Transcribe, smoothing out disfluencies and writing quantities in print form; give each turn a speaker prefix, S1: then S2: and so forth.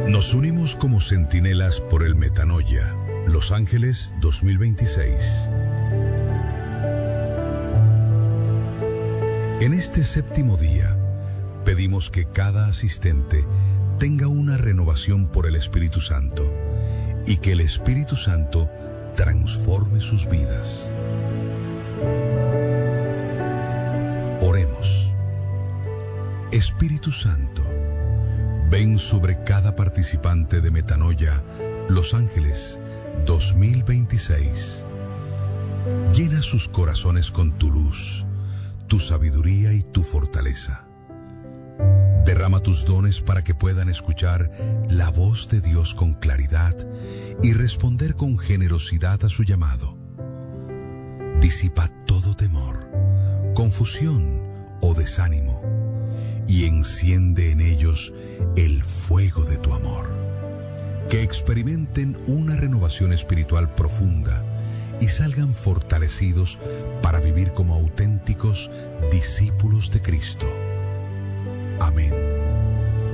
S1: Nos unimos como centinelas por el Metanoia, Los Ángeles 2026. En este séptimo día, pedimos que cada asistente tenga una renovación por el Espíritu Santo y que el Espíritu Santo transforme sus vidas. Oremos. Espíritu Santo, ven sobre cada participante de Metanoia, Los Ángeles 2026. Llena sus corazones con tu luz, tu sabiduría y tu fortaleza. Derrama tus dones para que puedan escuchar la voz de Dios con claridad y responder con generosidad a su llamado. Disipa todo temor, confusión o desánimo y enciende en ellos el fuego de tu amor. Que experimenten una renovación espiritual profunda y salgan fortalecidos para vivir como auténticos discípulos de Cristo. Amén.